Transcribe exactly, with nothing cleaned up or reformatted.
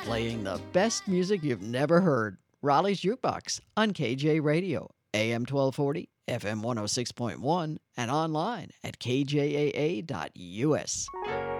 playing the best music you've never heard. Raleigh's Jukebox on K J Radio, A M twelve forty, F M one oh six point one, and online at K J A A dot U S.